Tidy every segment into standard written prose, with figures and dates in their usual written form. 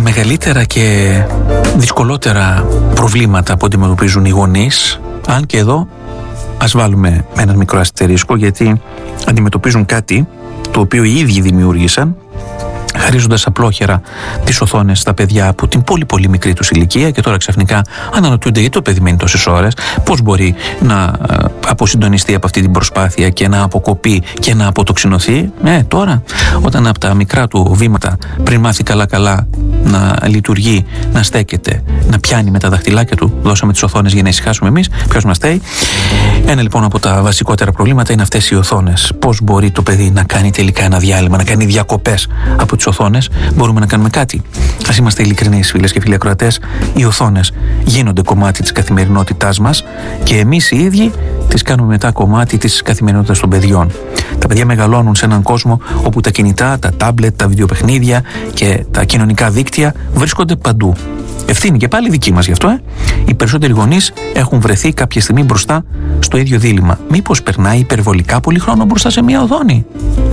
μεγαλύτερα και δυσκολότερα προβλήματα που αντιμετωπίζουν οι γονείς, αν και εδώ ας βάλουμε ένα μικρό αστερίσκο, γιατί αντιμετωπίζουν κάτι το οποίο οι ίδιοι δημιούργησαν, χαρίζοντας απλόχερα τις οθόνες στα παιδιά από την πολύ μικρή τους ηλικία, και τώρα ξαφνικά αναρωτιούνται γιατί το παιδί μένει τόσες ώρες, πώς μπορεί να αποσυντονιστεί από αυτή την προσπάθεια και να αποκοπεί και να αποτοξινωθεί. Τώρα, όταν από τα μικρά του βήματα, πριν μάθει καλά να λειτουργεί, να στέκεται, να πιάνει με τα δαχτυλάκια του, δώσαμε τις οθόνες για να ησυχάσουμε εμείς, ποιος μας στέει. Ένα λοιπόν από τα βασικότερα προβλήματα είναι αυτές οι οθόνες. Πώς μπορεί το παιδί να κάνει τελικά ένα διάλειμμα, να κάνει διακοπές από τις οθόνες? Μπορούμε να κάνουμε κάτι? Ας είμαστε ειλικρινείς, φίλες και φίλοι ακροατές, οι οθόνες γίνονται κομμάτι της καθημερινότητάς μας και εμείς οι ίδιοι τις κάνουμε μετά κομμάτι της καθημερινότητας των παιδιών. Τα παιδιά μεγαλώνουν σε έναν κόσμο όπου τα κινητά, τα τάμπλετ, τα βιντεοπαιχνίδια και τα κοινωνικά δίκτυα βρίσκονται παντού. Ευθύνη και πάλι δική μας γι' αυτό, Οι περισσότεροι γονείς έχουν βρεθεί κάποια στιγμή μπροστά στο ίδιο δίλημμα. Μήπως περνάει υπερβολικά πολύ χρόνο μπροστά σε μια οθόνη?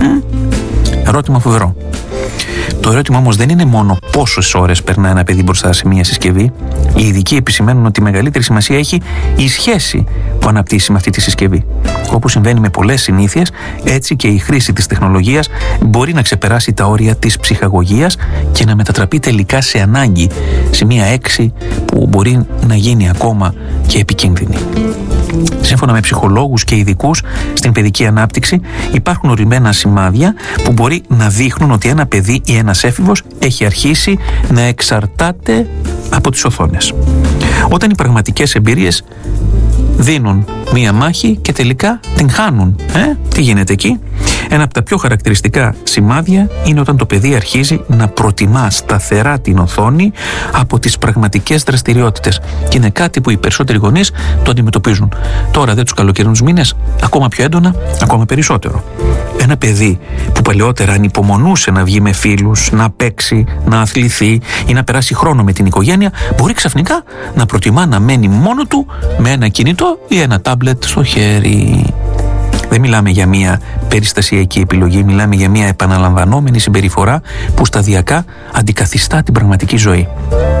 Ερώτημα φοβερό. Το ερώτημα όμως δεν είναι μόνο πόσες ώρες περνά ένα παιδί μπροστά σε μια συσκευή. Οι ειδικοί επισημαίνουν ότι μεγαλύτερη σημασία έχει η σχέση που αναπτύσσει με αυτή τη συσκευή. Όπως συμβαίνει με πολλές συνήθειες, έτσι και η χρήση της τεχνολογίας μπορεί να ξεπεράσει τα όρια της ψυχαγωγίας και να μετατραπεί τελικά σε ανάγκη, σε μια έξι που μπορεί να γίνει ακόμα και επικίνδυνη. Σύμφωνα με ψυχολόγους και ειδικούς στην παιδική ανάπτυξη, υπάρχουν ορισμένα σημάδια που μπορεί να δείχνουν ότι ένα παιδί ή ένας έφηβος έχει αρχίσει να εξαρτάται από τις οθόνες. Όταν οι πραγματικές εμπειρίες δίνουν μία μάχη και τελικά την χάνουν. Τι γίνεται εκεί? Ένα από τα πιο χαρακτηριστικά σημάδια είναι όταν το παιδί αρχίζει να προτιμά σταθερά την οθόνη από τις πραγματικές δραστηριότητες. Και είναι κάτι που οι περισσότεροι γονείς το αντιμετωπίζουν. Τώρα τους καλοκαιρινούς μήνες ακόμα πιο έντονα, ακόμα περισσότερο. Ένα παιδί που παλαιότερα ανυπομονούσε να βγει με φίλους, να παίξει, να αθληθεί ή να περάσει χρόνο με την οικογένεια, μπορεί ξαφνικά να προτιμά να μένει μόνο του με ένα κινητό ή ένα τάμπλετ στο χέρι. Δεν μιλάμε για μια περιστασιακή επιλογή, μιλάμε για μια επαναλαμβανόμενη συμπεριφορά που σταδιακά αντικαθιστά την πραγματική ζωή.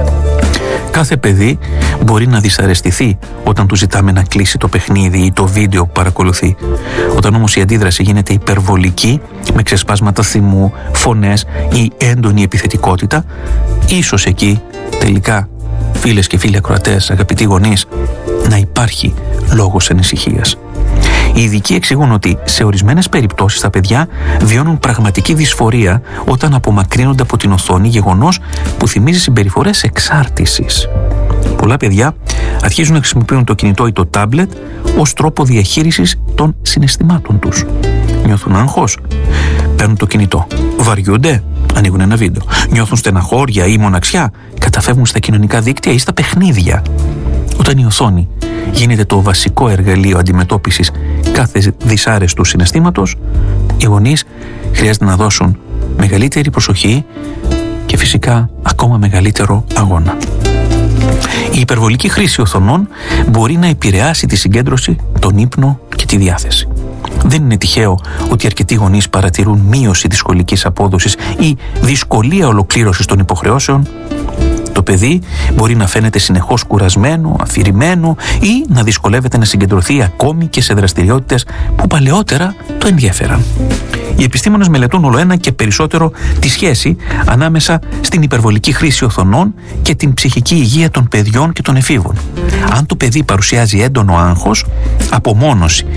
Κάθε παιδί μπορεί να δυσαρεστηθεί όταν του ζητάμε να κλείσει το παιχνίδι ή το βίντεο που παρακολουθεί. Όταν όμως η αντίδραση γίνεται υπερβολική, με ξεσπάσματα θυμού, φωνές ή έντονη επιθετικότητα, ίσως εκεί τελικά, φίλες και φίλοι ακροατές, αγαπητοί γονείς, να υπάρχει λόγος ανησυχίας. Οι ειδικοί εξηγούν ότι σε ορισμένες περιπτώσεις τα παιδιά βιώνουν πραγματική δυσφορία όταν απομακρύνονται από την οθόνη, γεγονός που θυμίζει συμπεριφορές εξάρτησης. Πολλά παιδιά αρχίζουν να χρησιμοποιούν το κινητό ή το τάμπλετ ως τρόπο διαχείρισης των συναισθημάτων τους. Νιώθουν άγχος, παίρνουν το κινητό. Βαριούνται, ανοίγουν ένα βίντεο. Νιώθουν στεναχώρια ή μοναξιά, καταφεύγουν στα κοινωνικά δίκτυα ή στα παιχνίδια. Όταν η οθόνη γίνεται το βασικό εργαλείο αντιμετώπισης κάθε δυσάρεστου συναισθήματος, οι γονείς χρειάζεται να δώσουν μεγαλύτερη προσοχή και φυσικά ακόμα μεγαλύτερο αγώνα. Η υπερβολική χρήση οθονών μπορεί να επηρεάσει τη συγκέντρωση, τον ύπνο και τη διάθεση. Δεν είναι τυχαίο ότι αρκετοί γονείς παρατηρούν μείωση της σχολικής απόδοσης ή δυσκολία ολοκλήρωσης των υποχρεώσεων. Το παιδί μπορεί να φαίνεται συνεχώς κουρασμένο, αφηρημένο ή να δυσκολεύεται να συγκεντρωθεί ακόμη και σε δραστηριότητες που παλαιότερα το ενδιέφεραν. Οι επιστήμονες μελετούν όλο ένα και περισσότερο τη σχέση ανάμεσα στην υπερβολική χρήση οθονών και την ψυχική υγεία των παιδιών και των εφήβων. Αν το παιδί παρουσιάζει έντονο άγχος, απομόνωση